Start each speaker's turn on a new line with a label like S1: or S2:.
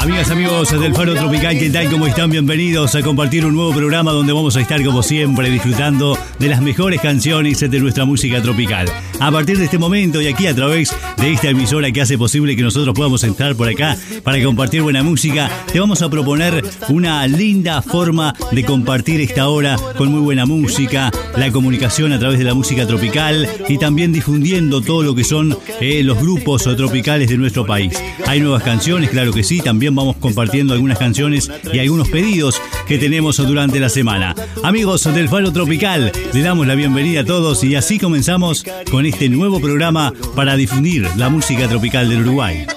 S1: Amigas, amigos del Faro Tropical, ¿qué tal? ¿Cómo están? Bienvenidos a compartir un nuevo programa donde vamos a estar, como siempre, disfrutando de las mejores canciones de nuestra música tropical. A partir de este momento y aquí a través de esta emisora que hace posible que nosotros podamos entrar por acá para compartir buena música, te vamos a proponer una linda forma de compartir esta hora con muy buena música, la comunicación a través de la música tropical y también difundiendo todo lo que son los grupos tropicales de nuestro país. Hay nuevas canciones, claro que sí, también vamos compartiendo algunas canciones y algunos pedidos que tenemos durante la semana. Amigos del Faro Tropical, le damos la bienvenida a todos y así comenzamos con este nuevo programa para difundir la música tropical del Uruguay.